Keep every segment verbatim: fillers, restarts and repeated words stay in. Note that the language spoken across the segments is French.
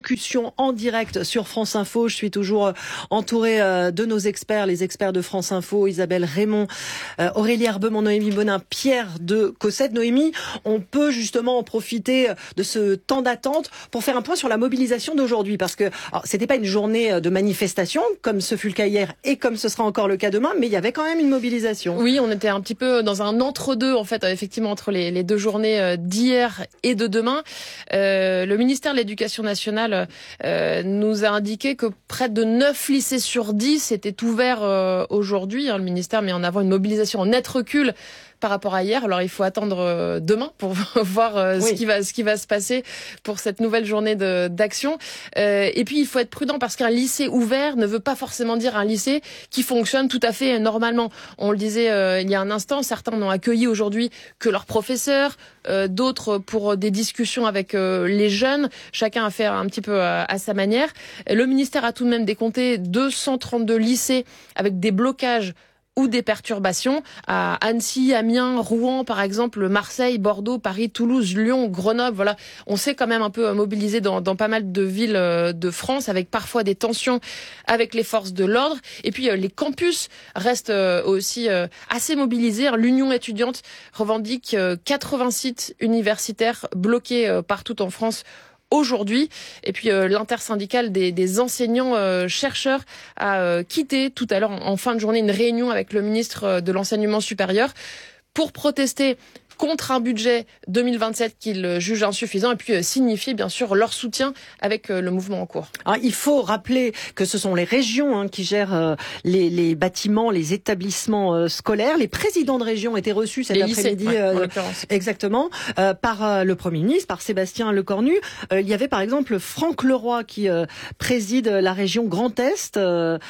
discussion en direct sur France Info. Je suis toujours entourée de nos experts, les experts de France Info, Isabelle Raymond, Aurélie Herbemont, Noémie Bonin, Pierre de Cossette. Noémie, on peut justement en profiter de ce temps d'attente pour faire un point sur la mobilisation d'aujourd'hui, parce que alors, c'était pas une journée de manifestation comme ce fut le cas hier et comme ce sera encore le cas demain, mais il y avait quand même une mobilisation. Oui, on était un petit peu dans un entre-deux en fait, effectivement entre les, les deux journées d'hier et de demain. Euh, le ministère de l'Éducation nationale euh, nous a indiqué que près de neuf lycées sur dix étaient ouverts euh, aujourd'hui. Hein, le ministère met en avant une mobilisation en net recul par rapport à hier. Alors il faut attendre demain pour voir euh, oui. ce qui va ce qui va se passer pour cette nouvelle journée de, d'action. Euh, et puis il faut être prudent parce qu'un lycée ouvert ne veut pas forcément dire un lycée qui fonctionne tout à fait normalement. On le disait euh, il y a un instant, certains n'ont accueilli aujourd'hui que leurs professeurs, euh, d'autres pour des discussions avec euh, les jeunes. Chacun a fait un petit peu à, à sa manière. Le ministère a tout de même décompté deux cent trente-deux lycées avec des blocages ou des perturbations à Annecy, Amiens, Rouen, par exemple, Marseille, Bordeaux, Paris, Toulouse, Lyon, Grenoble. Voilà, on s'est quand même un peu mobilisé dans, dans pas mal de villes de France, avec parfois des tensions avec les forces de l'ordre. Et puis les campus restent aussi assez mobilisés. L'Union étudiante revendique quatre-vingts sites universitaires bloqués partout en France aujourd'hui. Et puis euh, l'intersyndicale des, des enseignants euh, chercheurs a euh, quitté tout à l'heure en, en fin de journée une réunion avec le ministre de l'enseignement supérieur pour protester contre un budget deux mille vingt-sept qu'ils jugent insuffisant et puis euh, signifier bien sûr leur soutien avec euh, le mouvement en cours. Alors, il faut rappeler que ce sont les régions hein, qui gèrent euh, les, les bâtiments, les établissements euh, scolaires. Les présidents de région étaient reçus cet les après-midi, lycées, euh, ouais, en l'occurrence. exactement, euh, par euh, le Premier ministre, par Sébastien Lecornu. Euh, il y avait par exemple Franck Leroy qui euh, préside la région Grand Est, euh,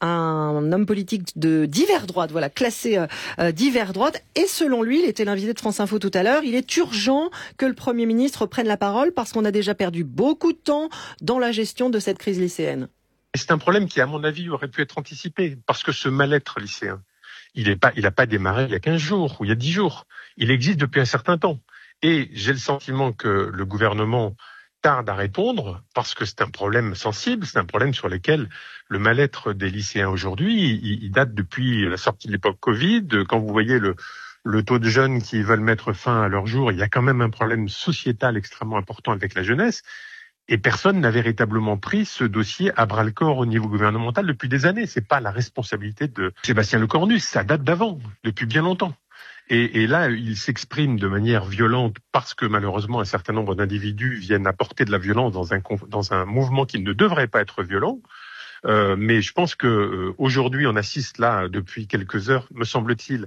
un homme politique de divers droite, voilà, classé euh, divers droite. Et selon lui, il était l'invité de France Info tout à l'heure, il est urgent que le Premier ministre prenne la parole parce qu'on a déjà perdu beaucoup de temps dans la gestion de cette crise lycéenne. C'est un problème qui, à mon avis, aurait pu être anticipé parce que ce mal-être lycéen, il est pas, il n'a pas démarré il y a quinze jours ou il y a dix jours. Il existe depuis un certain temps. Et j'ai le sentiment que le gouvernement tarde à répondre parce que c'est un problème sensible, c'est un problème sur lequel le mal-être des lycéens aujourd'hui, il, il date depuis la sortie de l'époque Covid. Quand vous voyez le le taux de jeunes qui veulent mettre fin à leur jour, il y a quand même un problème sociétal extrêmement important avec la jeunesse. Et personne n'a véritablement pris ce dossier à bras-le-corps au niveau gouvernemental depuis des années. C'est pas la responsabilité de Sébastien Lecornu, ça date d'avant, depuis bien longtemps. Et, et là, il s'exprime de manière violente parce que malheureusement un certain nombre d'individus viennent apporter de la violence dans un, dans un mouvement qui ne devrait pas être violent. Euh, mais je pense que euh, aujourd'hui, on assiste là, depuis quelques heures, me semble-t-il,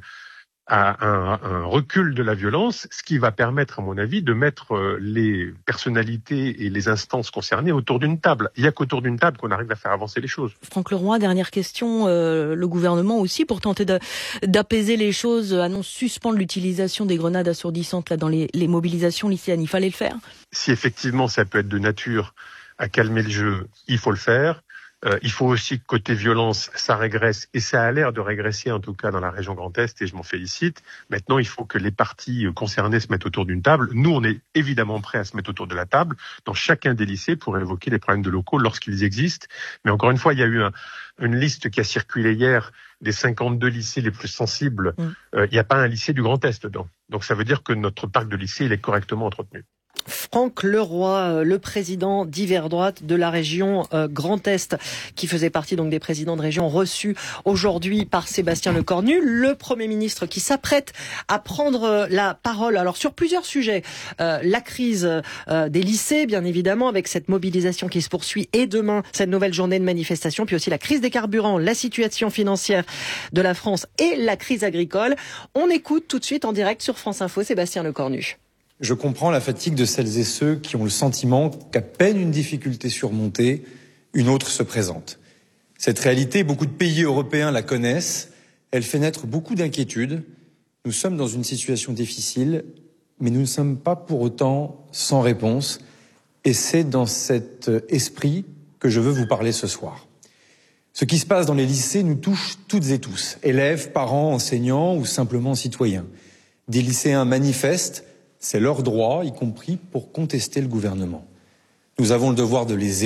à un, un recul de la violence, ce qui va permettre, à mon avis, de mettre les personnalités et les instances concernées autour d'une table. Il n'y a qu'autour d'une table qu'on arrive à faire avancer les choses. Franck Leroy, dernière question. Euh, le gouvernement aussi, pour tenter de, d'apaiser les choses, annonce suspendre l'utilisation des grenades assourdissantes là dans les, les mobilisations lycéennes. Il fallait le faire ? Si effectivement ça peut être de nature à calmer le jeu, il faut le faire. Euh, il faut aussi que côté violence, ça régresse, et ça a l'air de régresser en tout cas dans la région Grand Est, et je m'en félicite. Maintenant, il faut que les parties concernées se mettent autour d'une table. Nous, on est évidemment prêts à se mettre autour de la table dans chacun des lycées pour évoquer les problèmes de locaux lorsqu'ils existent. Mais encore une fois, il y a eu un, une liste qui a circulé hier des cinquante-deux lycées les plus sensibles. Mmh. Euh, il n'y a pas un lycée du Grand Est dedans. Donc ça veut dire que notre parc de lycées, il est correctement entretenu. Franck Leroy, le président divers droite de la région euh, Grand Est, qui faisait partie donc des présidents de région reçus aujourd'hui par Sébastien Lecornu, le Premier ministre qui s'apprête à prendre la parole. Alors sur plusieurs sujets, euh, la crise euh, des lycées, bien évidemment, avec cette mobilisation qui se poursuit, et demain cette nouvelle journée de manifestation, puis aussi la crise des carburants, la situation financière de la France et la crise agricole. On écoute tout de suite en direct sur France Info Sébastien Lecornu. Je comprends la fatigue de celles et ceux qui ont le sentiment qu'à peine une difficulté surmontée, une autre se présente. Cette réalité, beaucoup de pays européens la connaissent. Elle fait naître beaucoup d'inquiétudes. Nous sommes dans une situation difficile, mais nous ne sommes pas pour autant sans réponse. Et c'est dans cet esprit que je veux vous parler ce soir. Ce qui se passe dans les lycées nous touche toutes et tous, élèves, parents, enseignants ou simplement citoyens. Des lycéens manifestent. C'est leur droit, y compris pour contester le gouvernement. Nous avons le devoir de les écouter.